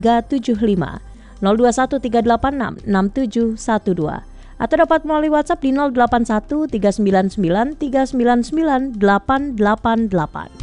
021 386 atau dapat melalui WhatsApp di 081 399 399 888.